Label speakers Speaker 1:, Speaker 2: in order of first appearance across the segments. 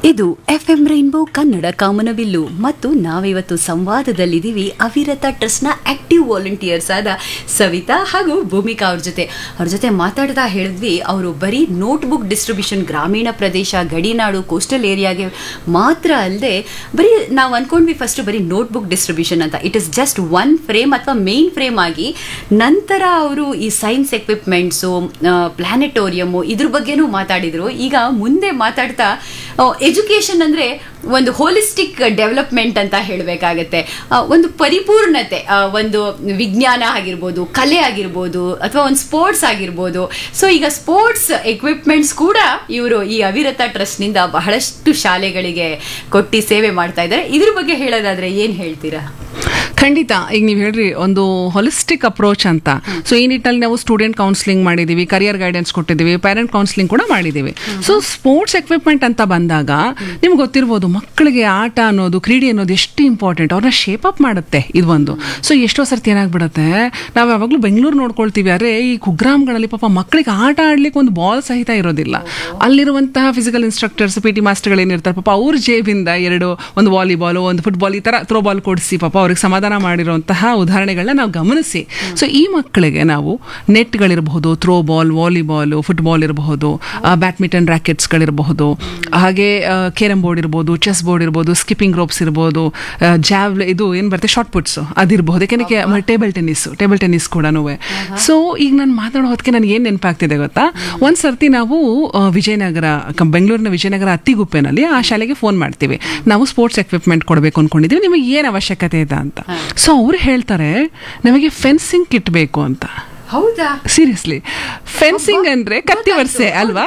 Speaker 1: ಇದು FM rainbow Kannada ಕಾಮನಬಿಲ್ಲು ಮತ್ತು ನಾವಿವತ್ತು ಸಂವಾದದಲ್ಲಿದ್ದೀವಿ ಅವಿರತ ಟ್ರಸ್ಟ್ನ ಆಕ್ಟಿವ್ ವಾಲಂಟಿಯರ್ಸ್ ಆದ ಸವಿತಾ ಹಾಗೂ ಭೂಮಿಕಾ ಅವ್ರ ಜೊತೆ ಮಾತಾಡ್ತಾ ಹೇಳಿದ್ವಿ. ಅವರು ಬರೀ ನೋಟ್ಬುಕ್ ಡಿಸ್ಟ್ರಿಬ್ಯೂಷನ್ ಗ್ರಾಮೀಣ ಪ್ರದೇಶ, ಗಡಿನಾಡು, ಕೋಸ್ಟಲ್ ಏರಿಯಾಗೆ ಮಾತ್ರ ಅಲ್ಲದೆ ಬರೀ ನಾವು ಅನ್ಕೊಂಡ್ವಿ ಫಸ್ಟ್ ಬರೀ ನೋಟ್ಬುಕ್ ಡಿಸ್ಟ್ರಿಬ್ಯೂಷನ್ ಅಂತ. It is just one frame ಅಥವಾ ಮೇನ್ ಫ್ರೇಮ್ ಆಗಿ ನಂತರ ಅವರು ಈ ಸೈನ್ಸ್ ಎಕ್ವಿಪ್ಮೆಂಟ್ಸು, ಪ್ಲಾನೆಟೋರಿಯಮು ಇದ್ರ ಬಗ್ಗೆನೂ ಮಾತಾಡಿದ್ರು. ಈಗ ಮುಂದೆ ಮಾತಾಡ್ತಾ ಎಜುಕೇಶನ್ ಅಂದ್ರೆ ಒಂದು ಹೋಲಿಸ್ಟಿಕ್ ಡೆವಲಪ್ಮೆಂಟ್ ಅಂತ ಹೇಳಬೇಕಾಗತ್ತೆ. ಒಂದು ಪರಿಪೂರ್ಣತೆ, ಒಂದು ವಿಜ್ಞಾನ ಆಗಿರ್ಬೋದು, ಕಲೆ ಆಗಿರ್ಬೋದು, ಅಥವಾ ಒಂದು ಸ್ಪೋರ್ಟ್ಸ್ ಆಗಿರ್ಬೋದು. ಸೊ ಈಗ ಸ್ಪೋರ್ಟ್ಸ್ ಎಕ್ವಿಪ್ಮೆಂಟ್ಸ್ ಕೂಡ ಇವರು ಈ ಅವಿರತ ಟ್ರಸ್ಟ್ ನಿಂದ ಬಹಳಷ್ಟು ಶಾಲೆಗಳಿಗೆ ಕೊಟ್ಟು ಸೇವೆ ಮಾಡ್ತಾ ಇದ್ದಾರೆ. ಇದ್ರ ಬಗ್ಗೆ ಹೇಳೋದಾದ್ರೆ ಏನ್ ಹೇಳ್ತೀರಾ?
Speaker 2: ಖಂಡಿತ. ಈಗ ನೀವು ಹೇಳ್ರಿ ಒಂದು ಹೊಲಿಸ್ಟಿಕ್ ಅಪ್ರೋಚ್ ಅಂತ. ಸೊ ಈ ನಿಟ್ಟಿನಲ್ಲಿ ನಾವು ಸ್ಟೂಡೆಂಟ್ ಕೌನ್ಸಿಲಿಂಗ್ ಮಾಡಿದೀವಿ, ಕರಿಯರ್ ಗೈಡೆನ್ಸ್ ಕೊಟ್ಟಿದ್ದೀವಿ, ಪೇರೆಂಟ್ ಕೌನ್ಸಿಲಿಂಗ್ ಕೂಡ ಮಾಡಿದ್ದೀವಿ. ಸೊ ಸ್ಪೋರ್ಟ್ಸ್ ಎಕ್ವಿಪ್ಮೆಂಟ್ ಅಂತ ಬಂದಾಗ ನಿಮ್ಗೆ ಗೊತ್ತಿರ್ಬೋದು, ಮಕ್ಕಳಿಗೆ ಆಟ ಅನ್ನೋದು, ಕ್ರೀಡೆ ಅನ್ನೋದು ಎಷ್ಟು ಇಂಪಾರ್ಟೆಂಟ್, ಅವ್ರನ್ನ ಶೇಪ್ ಅಪ್ ಮಾಡುತ್ತೆ ಇದು ಒಂದು. ಸೊ ಎಷ್ಟೋ ಸರ್ತಿ ಏನಾಗ್ಬಿಡುತ್ತೆ, ನಾವು ಯಾವಾಗಲೂ ಬೆಂಗಳೂರು ನೋಡ್ಕೊಳ್ತೀವಿ, ಅರೆ ಈ ಕುಗ್ರಾಮ್ಗಳಲ್ಲಿ ಪಾಪ ಮಕ್ಕಳಿಗೆ ಆಟ ಆಡ್ಲಿಕ್ಕೆ ಒಂದು ಬಾಲ್ ಸಹಿತ ಇರೋದಿಲ್ಲ. ಅಲ್ಲಿರುವಂತಹ ಫಿಸಿಕಲ್ ಇನ್ಸ್ಟ್ರಕ್ಟರ್ಸ್, PT ಮಾಸ್ಟರ್ಗಳೇನಿರ್ತಾರೆ ಪಾಪ ಅವ್ರ ಜೇಬಿಂದ ಒಂದು ವಾಲಿಬಾಲ್, ಒಂದು ಫುಟ್ಬಾಲ್, ಈ ತರ ಥ್ರೋ ಬಾಲ್ ಕೊಡಿಸಿ ಪಾಪ ಅವ್ರಿಗೆ ಸಮಾಧಾನ ಮಾಡಿರುವಂತಹ ಉದಾಹರಣೆಗಳನ್ನ ನಾವು ಗಮನಿಸಿ. ಸೊ ಈ ಮಕ್ಕಳಿಗೆ ನಾವು ನೆಟ್ಗಳಿರಬಹುದು, ಥ್ರೋ ಬಾಲ್, ವಾಲಿಬಾಲ್, ಫುಟ್ಬಾಲ್ ಇರಬಹುದು, ಬ್ಯಾಡ್ಮಿಂಟನ್ ರ್ಯಾಕೆಟ್ಸ್ಗಳಿರಬಹುದು, ಹಾಗೆ ಕೇರಂ ಬೋರ್ಡ್ ಇರ್ಬೋದು, ಚೆಸ್ ಬೋರ್ಡ್ ಇರ್ಬೋದು, ಸ್ಕಿಪ್ಪಿಂಗ್ ರೋಪ್ಸ್ ಇರ್ಬೋದು, ಇದು ಏನ್ ಬರುತ್ತೆ ಶಾರ್ಟ್ ಪುಟ್ಸ್ ಅದಿರಬಹುದು, ಯಾಕೆಂದ್ರೆ ಟೇಬಲ್ ಟೆನ್ನಿಸ್ ಕೂಡ. ಸೊ ಈಗ ನಾನು ಮಾತಾಡೋ ಹೊತ್ತಿಗೆ ನನಗೆ ಏನ್ ನೆನಪಾಗ್ತಿದೆ ಗೊತ್ತಾ, ಒಂದ್ ಸರ್ತಿ ನಾವು ಬೆಂಗಳೂರಿನ ವಿಜಯನಗರ ಅತ್ತಿಗುಪ್ಪೆನಲ್ಲಿ ಆ ಶಾಲೆಗೆ ಫೋನ್ ಮಾಡ್ತೀವಿ, ನಾವು ಸ್ಪೋರ್ಟ್ಸ್ ಎಕ್ವಿಪ್ಮೆಂಟ್ ಕೊಡಬೇಕು ಅನ್ಕೊಂಡಿದೀವಿ, ನಿಮಗೆ ಏನ್ ಅವಶ್ಯಕತೆ ಇದೆ ಅಂತ. ಸೊ ಅವ್ರು ಹೇಳ್ತಾರೆ ನಮಗೆ ಫೆನ್ಸಿಂಗ್ ಕಿಟ್ ಬೇಕು ಅಂತ.
Speaker 1: ಹೌದಾ?
Speaker 2: ಸೀರಿಯಸ್ಲಿ, ಫೆನ್ಸಿಂಗ್ ಅಂದ್ರೆ ಕತ್ತಿ ವರ್ಸೆ ಅಲ್ವಾ?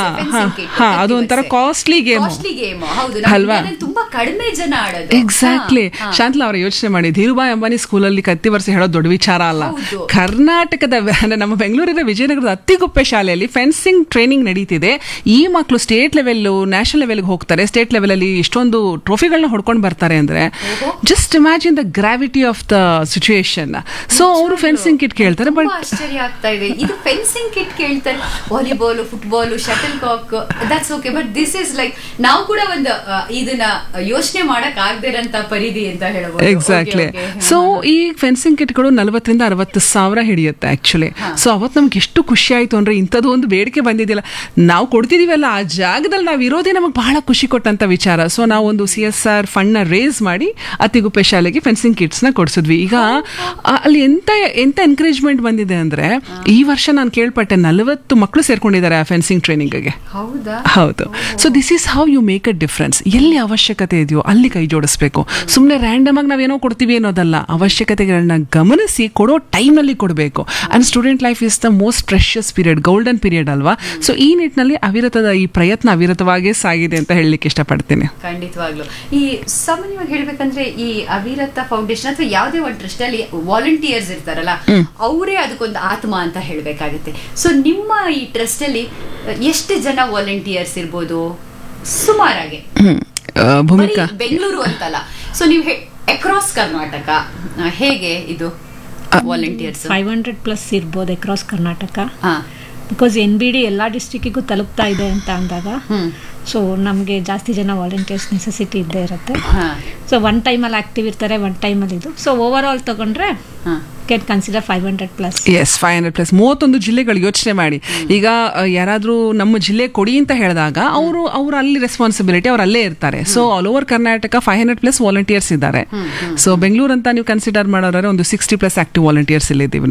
Speaker 2: ಅದು ಒಂಥರ ಕಾಸ್ಟ್ಲಿ ಗೇಮ್ ಅಲ್ವಾ?
Speaker 1: ತುಂಬಾ ಕಡಿಮೆ ಜನ ಆಡೋದು.
Speaker 2: ಎಕ್ಸಾಕ್ಟ್ಲಿ. ಶಾಂತಲಾ ಅವರ ಯೋಚನೆ ಮಾಡಿ, ಧೀರುಭಾಯಿ ಅಂಬಾನಿ ಸ್ಕೂಲಲ್ಲಿ ಕತ್ತಿ ವರ್ಸೆ ಹೇಳೋದು ದೊಡ್ಡ ವಿಚಾರ ಅಲ್ಲ. ಕರ್ನಾಟಕದ ನಮ್ಮ ಬೆಂಗಳೂರಿನ ವಿಜಯನಗರದ ಅತ್ತಿಗುಪ್ಪೆ ಶಾಲೆಯಲ್ಲಿ ಫೆನ್ಸಿಂಗ್ ಟ್ರೈನಿಂಗ್ ನಡೀತಿದೆ. ಈ ಮಕ್ಕಳು ಸ್ಟೇಟ್ ಲೆವೆಲ್, ನ್ಯಾಷನಲ್ ಲೆವೆಲ್ಗೆ ಹೋಗ್ತಾರೆ. ಸ್ಟೇಟ್ ಲೆವೆಲ್ ಅಲ್ಲಿ ಎಷ್ಟೊಂದು ಟ್ರೋಫಿಗಳನ್ನ ಹೊಡ್ಕೊಂಡು ಬರ್ತಾರೆ ಅಂದ್ರೆ, just imagine the gravity of the situation. So ಅವರು ಫೆನ್ಸಿಂಗ್ ಕಿಟ್ ಕೇಳ್ತಾರೆ. ಬಟ್
Speaker 1: ಆಶ್ಚರ್ಯ ಆಗ್ತಾ ಇದೆ, ಇದು ಫೆನ್ಸಿಂಗ್ ಕಿಟ್ ಕೇಳ್ತಾರೆ. Volleyball, football, shuttle cock, that's okay, but this is like ನಾವು ಕೂಡ ಒಂದು ಇದನ್ನ ಯೋಚನೆ ಮಾಡಕ್ ಆಗದಿರಂತ ಪರಿಧಿ ಅಂತ ಹೇಳಬಹುದು.
Speaker 2: ಎಕ್ಸಾಕ್ಟ್ಲಿ. ಸೊ ಈ ಫೆನ್ಸಿಂಗ್ ಕಿಟ್ಗಳು 40,000 to 60,000 ಹಿಡಿಯುತ್ತೆ ಆಕ್ಚುಲಿ. ಸೊ ಅವತ್ತು ನಮ್ಗೆ ಎಷ್ಟು ಖುಷಿ ಆಯ್ತು ಅಂದ್ರೆ, ಇಂಥದ್ದು ಒಂದು ಬೇಡಿಕೆ ಬಂದಿದ್ದಿಲ್ಲ, ನಾವು ಕೊಡ್ತಿದೀವಲ್ಲ ಆ ಜಾಗದಲ್ಲಿ ನಾವು ಇರೋದೇ ನಮಗೆ ಬಹಳ ಖುಷಿ ಕೊಟ್ಟಂತ ವಿಚಾರ. ಸೊ ನಾವು ಒಂದು CSR ಫಂಡ್ ನ ರೇಸ್ ಮಾಡಿ ಅತ್ತಿಗುಪ್ಪೆ ಶಾಲೆಗೆ ಫೆನ್ಸಿಂಗ್ ಕಿಟ್ಸ್ ನ ಕೊಡಿಸಿದ್ವಿ. ಈಗ ಅಲ್ಲಿ ಎಂತ ಎನ್ಕರೇಜ್ಮೆಂಟ್ ಬಂದಿದೆ ಅಂದ್ರೆ, ಈ ವರ್ಷ ನಾನು ಕೇಳ್ಪಟ್ಟೆ 40 ಮಕ್ಕಳು ಸೇರ್ಕೊಂಡಿದ್ದಾರೆ ಆ ಫೆನ್ಸಿಂಗ್ ಟ್ರೈನಿಂಗ್ಗೆ. ಹೌದು. So this is how you make a difference. ಎಲ್ಲಿ ಅವಶ್ಯಕತೆ ಇದೆಯೋ ಅಲ್ಲಿ ಕೈ ಜೋಡಿಸ್ಬೇಕು. ಸುಮ್ಮನೆ ರ್ಯಾಂಡಮ್ ಆಗಿ ನಾವೇನೋ ಕೊಡ್ತೀವಿ ಅನ್ನೋದಲ್ಲ, ಅವಶ್ಯಕತೆಗಳನ್ನ ಗಮನಿಸಿ ಕೊಡೋ ಟೈಮ್ ನಲ್ಲಿ ಕೊಡಬೇಕು. And student life is the most precious period, golden period ಅಲ್ವಾ? ಸೊ ಈ ನಿಟ್ಟಿನಲ್ಲಿ ಅವಿರತದ ಈ ಪ್ರಯತ್ನ ಅವಿರತವಾಗೇ ಸಾಗಿದೆ ಅಂತ ಹೇಳಲಿಕ್ಕೆ ಇಷ್ಟಪಡ್ತೀನಿ.
Speaker 1: ಖಂಡಿತವಾಗ್ಲು. ಈ ಸಾಮಾನ್ಯವಾಗಿ ಹೇಳ್ಬೇಕಂದ್ರೆ ಈ ಅವಿರತ ಫೌಂಡೇಶನ್ ಅಥವಾ ಯಾವುದೇ ಒಂದು ಟ್ರಸ್ಟ್ ಅಲ್ಲಿ ವಾಲಂಟಿಯರ್ಸ್ ಇರ್ತಾರಲ್ಲ, ಅವರೇ ಅದಕ್ಕೊಂದು ಆತ್ಮ ಅಂತ ಹೇಳಬೇಕಾಗುತ್ತೆ. ಸೊ ನಿಮ್ಮ ಈ ಟ್ರಸ್ಟ್ ಅಲ್ಲಿ ಎಷ್ಟು ಜನ ವಾಲಂಟಿಯರ್ಸ್ ಇರ್ಬೋದು ಸುಮಾರಾಗಿ?
Speaker 2: ಭೂಮಿಕಾ,
Speaker 1: ಬೆಂಗಳೂರು ಅಂತಲ್ಲ, ಸೊ ನೀವು ಅಕ್ರಾಸ್ ಕರ್ನಾಟಕ ಹೇಗೆ ಇದು ವಾಲಂಟಿಯರ್ಸ್?
Speaker 3: 500+ ಇರ್ಬೋದು ಅಕ್ರಾಸ್ ಕರ್ನಾಟಕ. ಬಿಕಾಸ್ NBD ಎಲ್ಲ ಡಿಸ್ಟ್ರಿಕ್ಕಿಗೂ ತಲುಪ್ತಾ ಇದೆ ಅಂತ ಅಂದಾಗ, ಸೊ ನಮಗೆ ಜಾಸ್ತಿ ಜನ ವಾಲಂಟಿಯರ್ಸ್ ನೆಸೆಸಿಟಿ ಇದ್ದೇ ಇರುತ್ತೆ. ಸೊ ಒನ್ ಟೈಮಲ್ಲಿ ಆಕ್ಟಿವ್ ಇರ್ತಾರೆ, ಒನ್ ಟೈಮಲ್ಲಿ ಇದು. ಸೊ ಓವರ್ ಆಲ್ ತಗೊಂಡ್ರೆ ಕ್ಯಾನ್ ಕನ್ಸಿಡರ್ 500+.
Speaker 2: ಎಸ್, 500+. 31 ಜಿಲ್ಲೆಗಳು ಯೋಚನೆ ಮಾಡಿ. ಈಗ ಯಾರಾದ್ರೂ ನಮ್ಮ ಜಿಲ್ಲೆ ಕೊಡಿ ಅಂತ ಹೇಳಿದಾಗ ಅವ್ರು ಅಲ್ಲಿ ರೆಸ್ಪಾನ್ಸಿಬಿಲಿಟಿ ಅವ್ರು ಅಲ್ಲೇ ಇರ್ತಾರೆ. So all over Karnataka 500+ volunteers ಇದ್ದಾರೆ. ಸೊ ಬೆಂಗಳೂರು ಅಂತ ನೀವು ಕನ್ಸಿಡರ್ ಮಾಡೋದ್ರೆ ಒಂದು 60+ ಆಕ್ಟಿವ್ ವಾಲಂಟಿಯರ್ಸ್ ಇಲ್ಲಿದ್ದೀವಿ